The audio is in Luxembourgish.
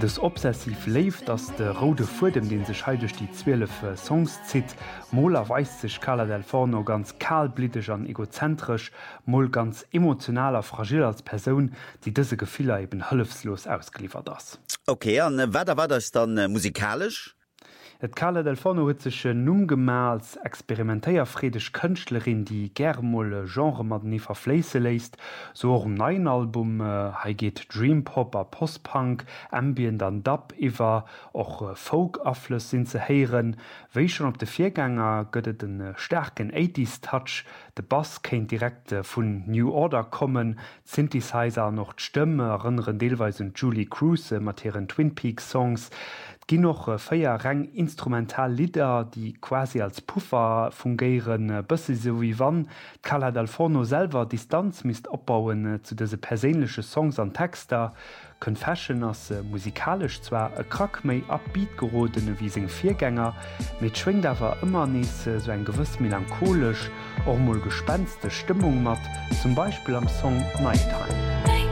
Das obsessiv lebt, dass der rote Faden, den sich heute durch die 12 Songs zieht, mal erweist sich Carla Del Forno ganz kahlblütig und egozentrisch, mal ganz emotionaler, fragil als Person, die diese Gefühle eben hilflos ausgeliefert ist. Okay, und was war das dann musikalisch? Et Carla Del Forno huet sech Nummgemer als experimentéierfriedeg Kënchtlerin, die germolle Genre mat nie verfleise läist, so auch neuen Album ha geht Dreampop a Postpunk, Ambient an Dub iwwer och Folk-Affles sinn ze heieren, wéi schon op de Viergänger gëtt den starken 80s Touch, de Bass kéint direkt vun New Order kommen, Synthesizer noch d'Stëmme erinnern deelweise Julie Cruise mat hireieren Twin Peaks Songs. Gi noch 4 Rang Instrumentallieder, die quasi als Puffer fungieren, bësse so wie wann Carla Del Forno selber Distanz misst opbauen zu dese perélesche Songs an Texter, Confession ass musikalisch zwar e krack méi upbeat gerodene wie seg Viergänger, mit schwingt awer immer nees so en gewiss melancholisch, or moll gespenste Stimmung mat, zum Beispiel am Song Nighttime.